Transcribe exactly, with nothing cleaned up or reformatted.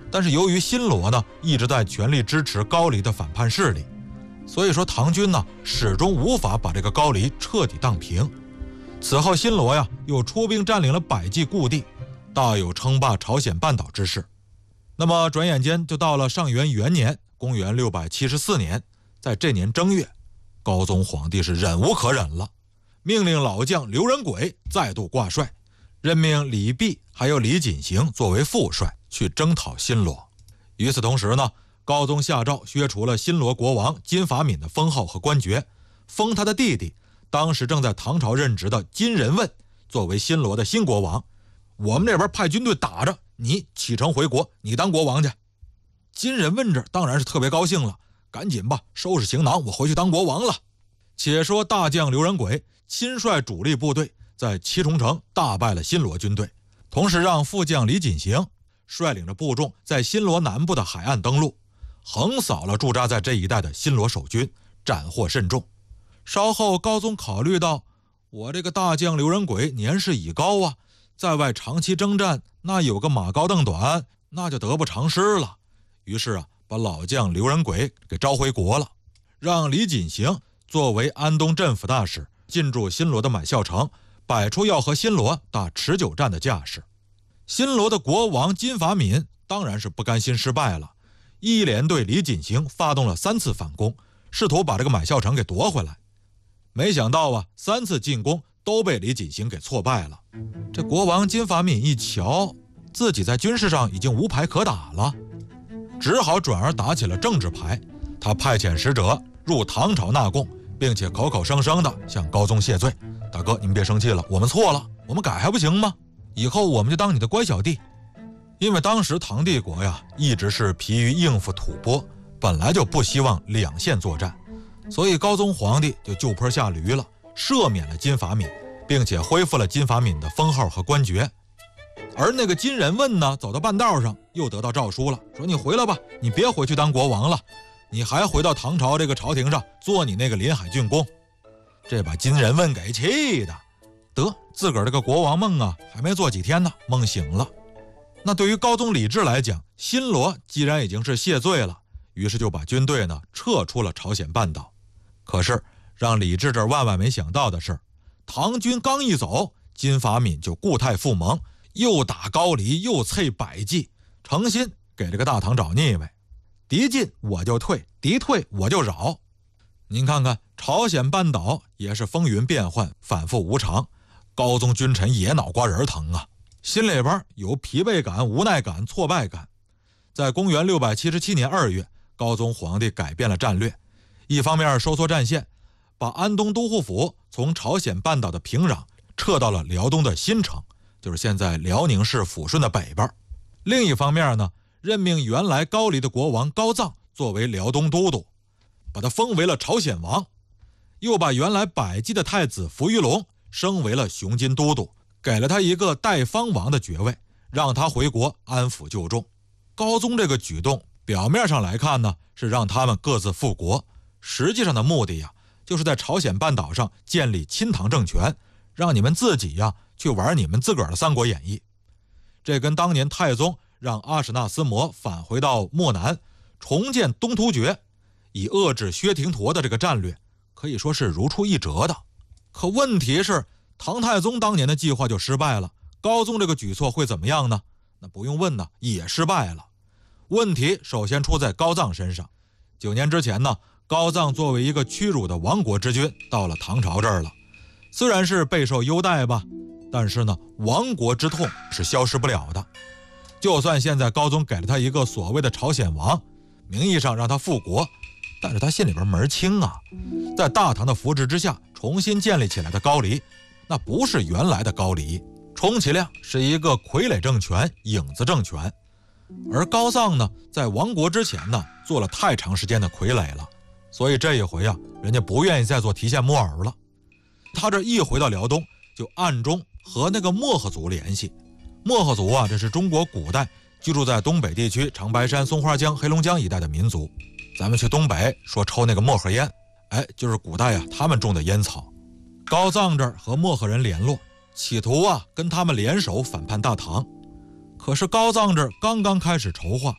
但是由于新罗呢一直在全力支持高丽的反叛势力，所以说唐军呢始终无法把这个高丽彻底荡平。此后新罗呀又出兵占领了百济故地，大有称霸朝鲜半岛之势。那么转眼间就到了上元元年，公元六百七十四年，在这年正月，高宗皇帝是忍无可忍了，命令老将刘仁轨再度挂帅，任命李弼还有李锦行作为副帅去征讨新罗。与此同时呢，高宗下诏削除了新罗国王金法敏的封号和官爵，封他的弟弟当时正在唐朝任职的金仁问作为新罗的新国王。我们这边派军队打着，你启程回国，你当国王去。金仁问这当然是特别高兴了，赶紧吧，收拾行囊，我回去当国王了。且说大将刘仁轨亲率主力部队在七重城大败了新罗军队，同时让副将李锦行率领着部众在新罗南部的海岸登陆，横扫了驻扎在这一带的新罗守军，斩获甚众。稍后高宗考虑到，我这个大将刘仁轨年事已高啊，在外长期征战，那有个马高凳短，那就得不偿失了。于是啊，把老将刘仁轨给召回国了，让李锦行作为安东镇抚大使，进驻新罗的买孝城，摆出要和新罗打持久战的架势。新罗的国王金法敏当然是不甘心失败了，一连对李锦行发动了三次反攻，试图把这个买孝城给夺回来。没想到啊，三次进攻都被李锦行给挫败了。这国王金法敏一瞧，自己在军事上已经无牌可打了，只好转而打起了政治牌。他派遣使者入唐朝纳贡，并且口口声声的向高宗谢罪：大哥，您别生气了，我们错了，我们改还不行吗？以后我们就当你的乖小弟。因为当时唐帝国呀一直是疲于应付吐蕃，本来就不希望两线作战，所以高宗皇帝就就坡下驴了，赦免了金法敏，并且恢复了金法敏的封号和官爵。而那个金仁问呢，走到半道上又得到诏书了，说你回来吧，你别回去当国王了，你还回到唐朝这个朝廷上做你那个临海郡公。这把金仁问给气的，得自个儿这个国王梦啊还没做几天呢，梦醒了。那对于高宗李治来讲，新罗既然已经是谢罪了，于是就把军队呢撤出了朝鲜半岛。可是让李治这万万没想到的是，唐军刚一走，金法敏就固态复萌，又打高丽又啐百济，诚心给这个大唐找腻歪。敌进我就退，敌退我就扰。您看看朝鲜半岛也是风云变幻，反复无常，高宗君臣也脑瓜仁疼啊，心里边有疲惫感、无奈感、挫败感。在公元六百七十七年二月，高宗皇帝改变了战略，一方面收缩战线，把安东都护府从朝鲜半岛的平壤撤到了辽东的新城，就是现在辽宁市抚顺的北边。另一方面呢，任命原来高丽的国王高臧作为辽东都督，把他封为了朝鲜王，又把原来百济的太子扶余隆升为了雄津都督，给了他一个代方王的爵位，让他回国安抚旧众。高宗这个举动表面上来看呢，是让他们各自复国，实际上的目的呀，就是在朝鲜半岛上建立亲唐政权，让你们自己呀去玩你们自个儿的三国演义。这跟当年太宗让阿史那思摩返回到漠南重建东突厥，以遏制薛廷陀的这个战略，可以说是如出一辙的。可问题是，唐太宗当年的计划就失败了，高宗这个举措会怎么样呢？那不用问呢，也失败了。问题首先出在高臧身上。九年之前呢，高臧作为一个屈辱的亡国之君到了唐朝这儿了，虽然是备受优待吧，但是呢，亡国之痛是消失不了的。就算现在高宗给了他一个所谓的朝鲜王，名义上让他复国，但是他心里边门清啊，在大唐的扶持之下重新建立起来的高丽，那不是原来的高丽，充其量是一个傀儡政权、影子政权。而高臧呢，在亡国之前呢，做了太长时间的傀儡了，所以这一回啊，人家不愿意再做提线木偶了。他这一回到辽东，就暗中和那个漠河族联系。漠河族啊，这是中国古代居住在东北地区长白山、松花江、黑龙江一带的民族。咱们去东北说抽那个漠河烟，哎，就是古代啊他们种的烟草。高臧这儿和漠河人联络，企图啊跟他们联手反叛大唐。可是高臧这儿刚刚开始筹划，